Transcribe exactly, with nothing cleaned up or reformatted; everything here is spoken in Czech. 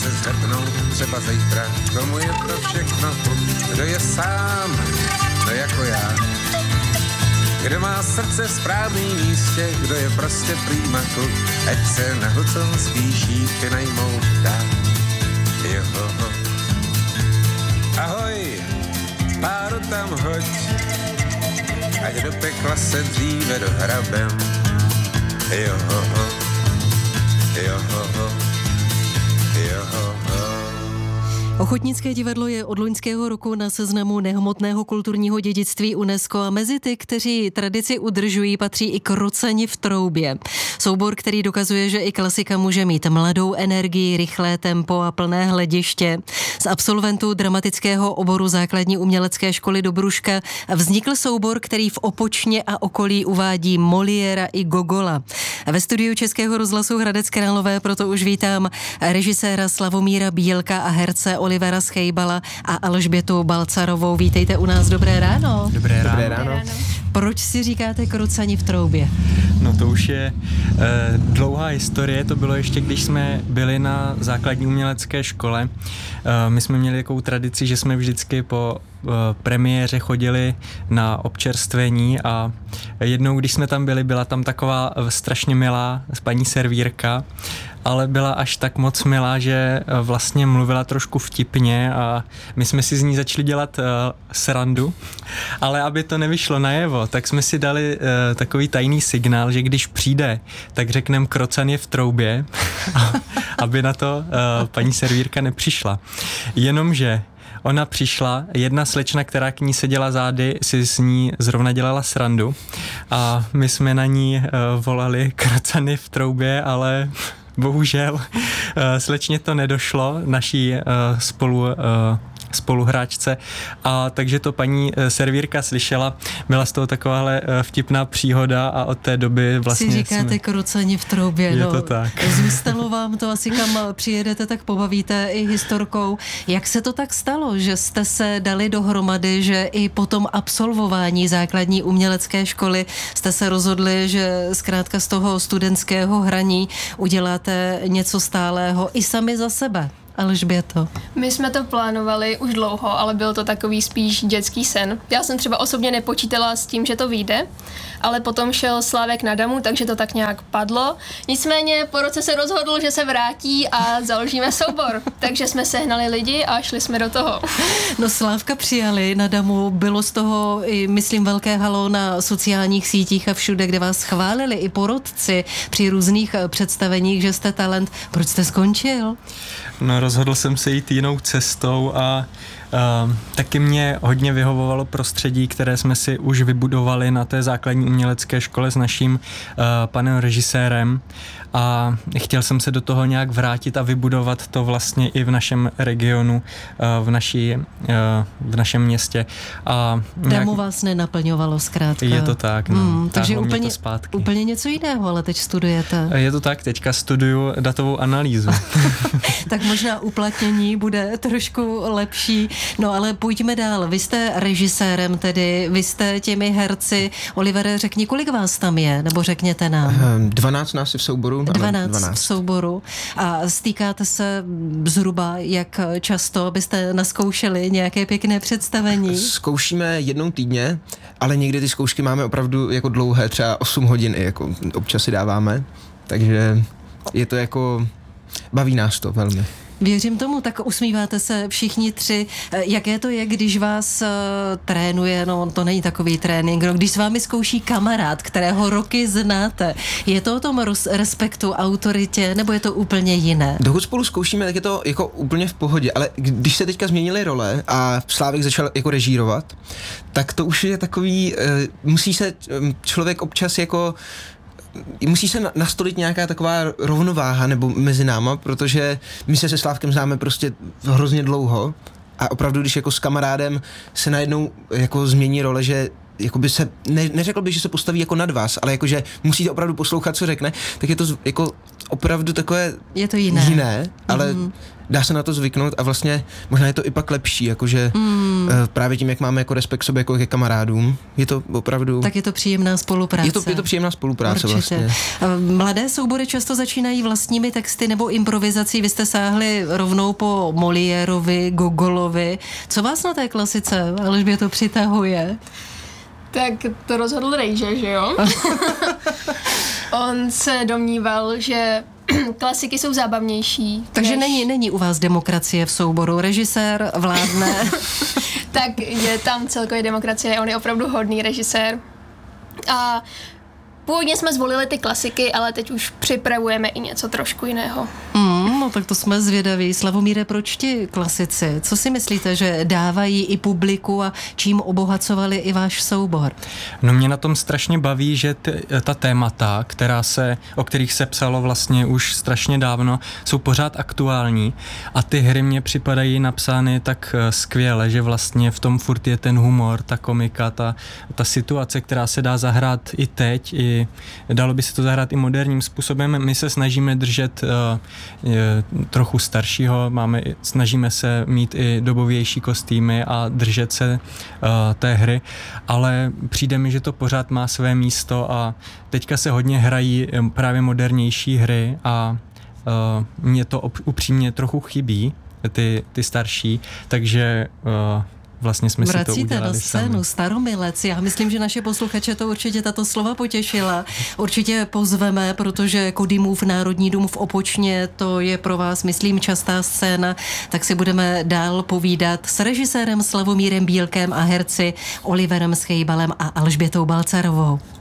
se zhrpnout třeba zítra. Komu je to všechno, kdo je sám, no jako já. Kdo má srdce v správném místě, kdo je prostě prýma kluk, ať se na huconský šípky najmout dá. Joho. Ahoj, páru tam hoď, ať do pekla se dříve dohrabem. Joho, joho, joho. Ochotnické divadlo je od loňského roku na seznamu nehmotného kulturního dědictví UNESCO a mezi ty, kteří tradici udržují, patří i Krocani v troubě. Soubor, který dokazuje, že i klasika může mít mladou energii, rychlé tempo a plné hlediště. Z absolventů dramatického oboru základní umělecké školy Dobruška vznikl soubor, který v Opočně a okolí uvádí Moliéra i Gogola. Ve studiu Českého rozhlasu Hradec Králové proto už vítám režiséra Slavomíra Bílka a herce Olivera Schejbala a Alžbětu Balcarovou. Vítejte u nás, dobré ráno. Dobré ráno. Dobré ráno. Proč si říkáte Krocani v troubě? No to už je e, dlouhá historie, to bylo ještě, když jsme byli na základní umělecké škole. E, my jsme měli takovou tradici, že jsme vždycky po e, premiéře chodili na občerstvení a jednou, když jsme tam byli, byla tam taková strašně milá paní servírka, ale byla až tak moc milá, že vlastně mluvila trošku vtipně a my jsme si z ní začali dělat uh, srandu, ale aby to nevyšlo najevo, tak jsme si dali uh, takový tajný signál, že když přijde, tak řekneme Krocan je v troubě, aby na to uh, paní servírka nepřišla. Jenomže ona přišla, jedna slečna, která k ní seděla zády, si s ní zrovna dělala srandu a my jsme na ní uh, volali Krocany v troubě, ale bohužel uh, slečně to nedošlo, naší uh, spolu... Uh, spoluhráčce a takže to paní servírka slyšela, byla z toho takováhle vtipná příhoda a od té doby vlastně si říkáte jsme... Krocani v troubě, je no. To tak. Zůstalo vám to, asi kam přijedete, tak pobavíte i historkou. Jak se to tak stalo, že jste se dali dohromady, že i po tom absolvování základní umělecké školy jste se rozhodli, že zkrátka z toho studentského hraní uděláte něco stálého i sami za sebe? Alžběto. My jsme to plánovali už dlouho, ale byl to takový spíš dětský sen. Já jsem třeba osobně nepočítala s tím, že to vyjde, ale potom šel Slávek na Damu, takže to tak nějak padlo. Nicméně po roce se rozhodl, že se vrátí a založíme soubor. Takže jsme sehnali lidi a šli jsme do toho. No Slávka přijali na Damu, bylo z toho i, myslím, velké halo na sociálních sítích a všude, kde vás chválili i porotci při různých představeních, že jste talent. Proč jste skončil? No, rozhodl jsem se jít jinou cestou a uh, taky mě hodně vyhovovalo prostředí, které jsme si už vybudovali na té základní umělecké škole s naším uh, panem režisérem a chtěl jsem se do toho nějak vrátit a vybudovat to vlastně i v našem regionu, uh, v, naší, uh, v našem městě. A nějak... Damu vás nenaplňovalo zkrátka. Je to tak, no. Hmm, takže úplně, to úplně něco jiného, ale teď studujete. Je to tak, teďka studuju datovou analýzu. Tak možná uplatnění bude trošku lepší. No ale pojďme dál. Vy jste režisérem tedy, vy jste těmi herci. Olivere, řekni, kolik vás tam je, nebo řekněte nám. dvanáct nás je v souboru. dvanáct, dvanáct v souboru. A stýkáte se zhruba jak často, abyste naskoušeli nějaké pěkné představení? Zkoušíme jednou týdně, ale někdy ty zkoušky máme opravdu jako dlouhé, třeba osm hodin, jako občas si dáváme, takže je to jako, baví nás to velmi. Věřím tomu, tak usmíváte se všichni tři. Jaké to je, když vás uh, trénuje, no to není takový trénink, no, když s vámi zkouší kamarád, kterého roky znáte. Je to o tom roz, respektu, autoritě, nebo je to úplně jiné? Dokud spolu zkoušíme, tak je to jako úplně v pohodě, ale když se teďka změnily role a Slávek začal jako režírovat, tak to už je takový, uh, musí se člověk občas jako musí se nastolit nějaká taková rovnováha nebo mezi náma, protože my se se Slávkem známe prostě hrozně dlouho a opravdu, když jako s kamarádem se najednou jako změní role, že jakoby se, ne, neřekl bych, že se postaví jako nad vás, ale jakože musíte opravdu poslouchat, co řekne, tak je to jako opravdu takové je to jiné, jiné ale mm. dá se na to zvyknout a vlastně možná je to i pak lepší, jakože mm. právě tím, jak máme jako respekt k sobě jako ke kamarádům, je to opravdu... Tak je to příjemná spolupráce. Je to, je to příjemná spolupráce. Určitě. Vlastně. Mladé soubory často začínají vlastními texty nebo improvizací. Vy jste sáhli rovnou po Moliérovi, Gogolovi. Co vás na té klasice Alžběto přitahuje? Tak to rozhodl Rejže, že jo? On se domníval, že klasiky jsou zábavnější. Takže než... není, není u vás demokracie v souboru. Režisér vládne. Tak je tam celkově demokracie, on je opravdu hodný režisér. A původně jsme zvolili ty klasiky, ale teď už připravujeme i něco trošku jiného. Mm, no tak to jsme zvědaví. Slavomíre, proč ti klasici? Co si myslíte, že dávají i publiku a čím obohacovali i váš soubor? No mě na tom strašně baví, že ty, ta témata, která se, o kterých se psalo vlastně už strašně dávno, jsou pořád aktuální a ty hry mě připadají napsány tak skvěle, že vlastně v tom furt je ten humor, ta komika, ta, ta situace, která se dá zahrát i teď, i dalo by se to zahrát i moderním způsobem. My se snažíme držet uh, trochu staršího, máme, snažíme se mít i dobovější kostýmy a držet se uh, té hry, ale přijde mi, že to pořád má své místo a teďka se hodně hrají právě modernější hry a uh, mě to op- upřímně trochu chybí, ty, ty starší, takže uh, vlastně jsme si to udělali na scénu, sami. Staromilec. Já myslím, že naše posluchače to určitě tato slova potěšila. Určitě pozveme, protože Kodymův Národní dům v Opočně, to je pro vás, myslím, častá scéna, tak si budeme dál povídat s režisérem Slavomírem Bílkem a herci Oliverem Schejbalem a Alžbětou Balcarovou.